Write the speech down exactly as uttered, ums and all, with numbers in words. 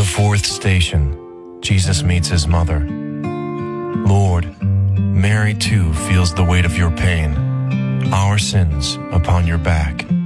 fourth station, Jesus meets his mother. Lord, Mary too feels the weight of your pain, our sins upon your back.